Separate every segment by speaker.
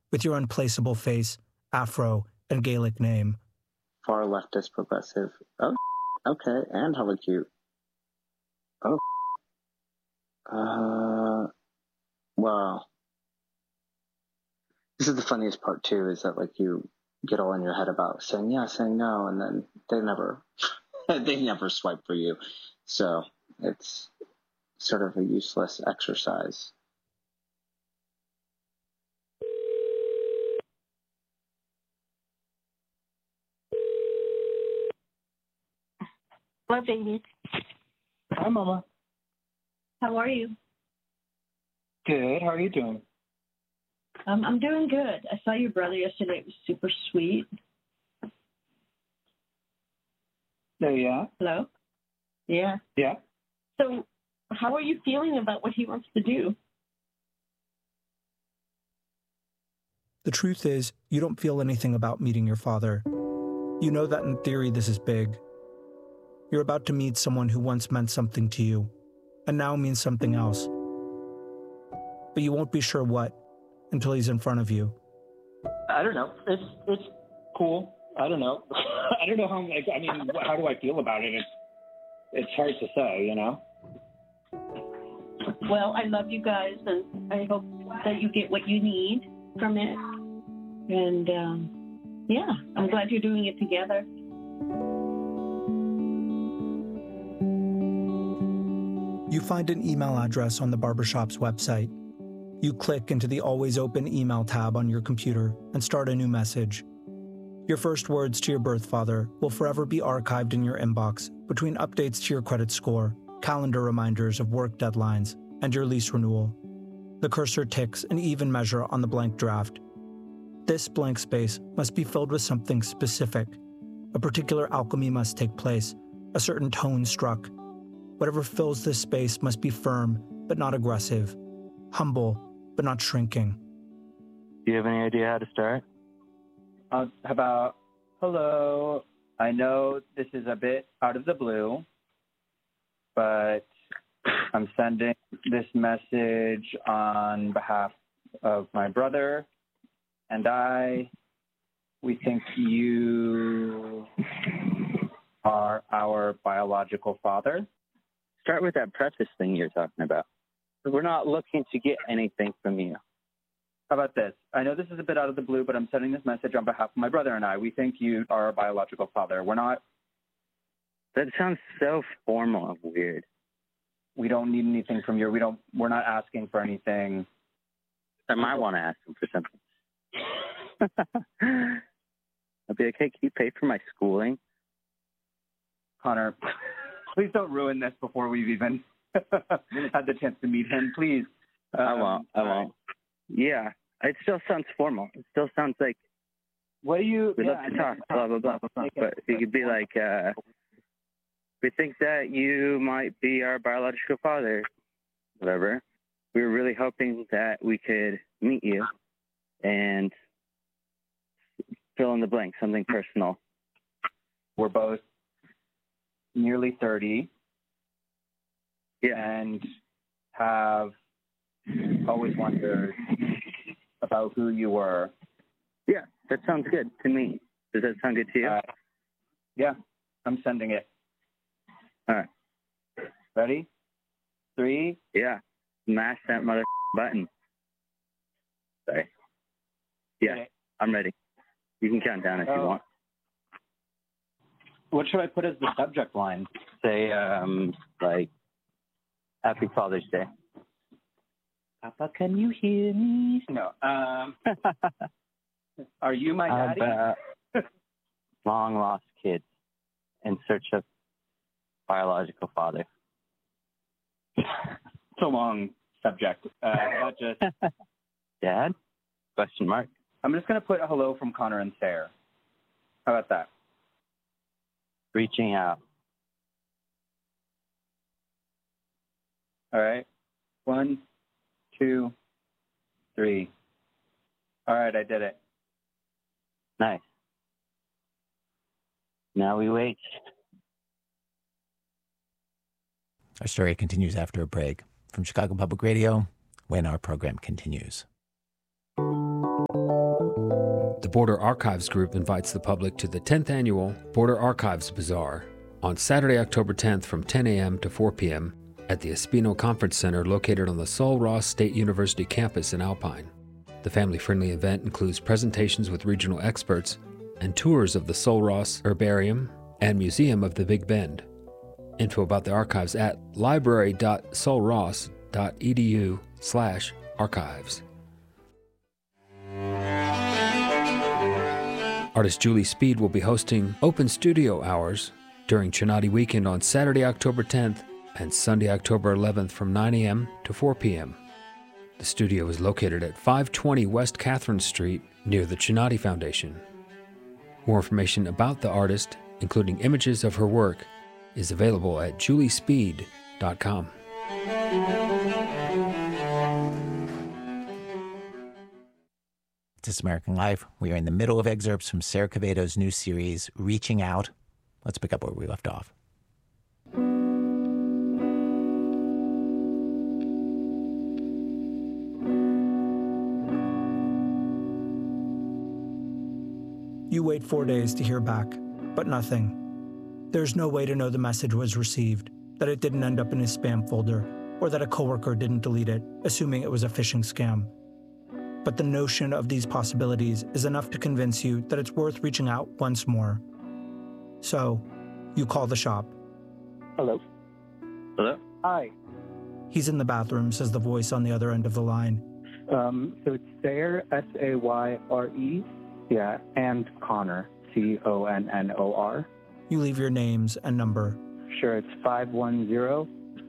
Speaker 1: with your unplaceable face, afro, and Gaelic name.
Speaker 2: Far leftist progressive. Oh, okay, and hella cute. Oh, wow. This is the funniest part too, is that like you get all in your head about saying yes, saying no, and then they never swipe for you. So it's sort of a useless exercise.
Speaker 3: Hello, baby.
Speaker 4: Hi, Mama.
Speaker 3: How are you?
Speaker 4: Good. How are you doing?
Speaker 3: I'm doing good. I saw your brother yesterday. It was super sweet.
Speaker 4: Oh, yeah?
Speaker 3: Hello? Yeah.
Speaker 4: Yeah?
Speaker 3: So how are you feeling about what he wants to do?
Speaker 1: The truth is, you don't feel anything about meeting your father. You know that in theory this is big. You're about to meet someone who once meant something to you, and now means something else. But you won't be sure what until he's in front of you.
Speaker 4: I don't know. It's cool. I don't know. I don't know how do I feel about it? It's hard to say, you know?
Speaker 3: Well, I love you guys, and I hope that you get what you need from it. And, yeah, I'm glad you're doing it together.
Speaker 1: You find an email address on the barbershop's website. You click into the always open email tab on your computer and start a new message. Your first words to your birth father will forever be archived in your inbox between updates to your credit score, calendar reminders of work deadlines, and your lease renewal. The cursor ticks an even measure on the blank draft. This blank space must be filled with something specific. A particular alchemy must take place, a certain tone struck. Whatever fills this space must be firm, but not aggressive, humble, but not shrinking.
Speaker 5: Do you have any idea how to start?
Speaker 4: How about, hello, I know this is a bit out of the blue, but I'm sending this message on behalf of my brother and I. We think you are our biological father.
Speaker 5: Start with that preface thing you're talking about. We're not looking to get anything from you.
Speaker 4: How about this? I know this is a bit out of the blue, but I'm sending this message on behalf of my brother and I. We think you are our biological father. We're not...
Speaker 5: That sounds so formal and weird.
Speaker 4: We don't need anything from you. We're not asking for anything.
Speaker 5: I might want to ask him for something. I'd be like, hey, can you pay for my schooling?
Speaker 4: Connor, please don't ruin this before we've even had the chance to meet him, please.
Speaker 5: I won't. Yeah, it still sounds formal. It still sounds like
Speaker 4: we'd
Speaker 5: love to talk, blah, blah, blah. But it could be like, we think that you might be our biological father, whatever. We were really hoping that we could meet you and fill in the blank, something personal.
Speaker 4: We're both nearly 30.
Speaker 5: Yeah.
Speaker 4: And have always wondered about who you were.
Speaker 5: Yeah, that sounds good to me. Does that sound good to you?
Speaker 4: Yeah, I'm sending it.
Speaker 5: All right.
Speaker 4: Ready? 3.
Speaker 5: Yeah. Mash that mother button. Sorry. Yeah, okay. I'm ready. You can count down if you want.
Speaker 4: What should I put as the subject line?
Speaker 5: Say, like, Happy Father's Day.
Speaker 4: Papa, can you hear me? No. Are you my daddy?
Speaker 5: Long lost kids in search of biological father.
Speaker 4: It's a long subject. Not just
Speaker 5: Dad? Question mark.
Speaker 4: I'm just going to put a hello from Connor and Sarah. How about that?
Speaker 5: Reaching out.
Speaker 4: All right. 1, 2, 3. All right, I did it.
Speaker 5: Nice. Now we wait.
Speaker 6: Our story continues after a break. From Chicago Public Radio, when our program continues.
Speaker 7: The Border Archives Group invites the public to the 10th Annual Border Archives Bazaar on Saturday, October 10th from 10 a.m. to 4 p.m. at the Espino Conference Center located on the Sul Ross State University campus in Alpine. The family-friendly event includes presentations with regional experts and tours of the Sul Ross Herbarium and Museum of the Big Bend. Info about the archives at library.sulross.edu/archives. Artist Julie Speed will be hosting open studio hours during Chinati Weekend on Saturday, October 10th and Sunday, October 11th from 9 a.m. to 4 p.m. The studio is located at 520 West Catherine Street near the Chinati Foundation. More information about the artist, including images of her work, is available at juliespeed.com.
Speaker 6: This is American Life. We are in the middle of excerpts from Sarah Quevedo's new series, Reaching Out. Let's pick up where we left off.
Speaker 1: You wait 4 days to hear back, but nothing. There's no way to know the message was received, that it didn't end up in his spam folder, or that a coworker didn't delete it, assuming it was a phishing scam. But the notion of these possibilities is enough to convince you that it's worth reaching out once more. So, you call the shop.
Speaker 4: Hello.
Speaker 5: Hello?
Speaker 4: Hi.
Speaker 1: He's in the bathroom, says the voice on the other end of the line.
Speaker 4: So it's Sayre, Sayre, yeah, and Connor, Connor.
Speaker 1: You leave your names and number.
Speaker 4: Sure, it's 510.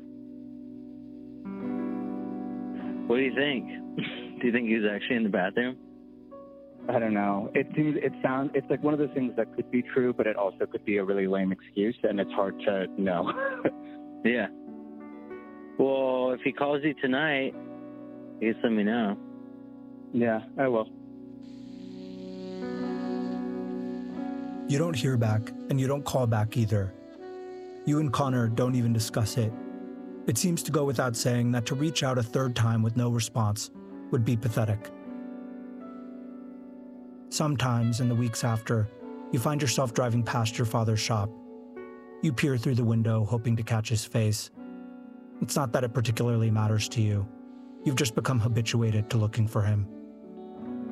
Speaker 5: What do you think? Do you think he was actually in the bathroom?
Speaker 4: I don't know. It's like one of those things that could be true, but it also could be a really lame excuse, and it's hard to know.
Speaker 5: Yeah. Well, if he calls you tonight, you just let me know.
Speaker 4: Yeah, I will.
Speaker 1: You don't hear back, and you don't call back either. You and Connor don't even discuss it. It seems to go without saying that to reach out a third time with no response would be pathetic. Sometimes, in the weeks after, you find yourself driving past your father's shop. You peer through the window, hoping to catch his face. It's not that it particularly matters to you. You've just become habituated to looking for him.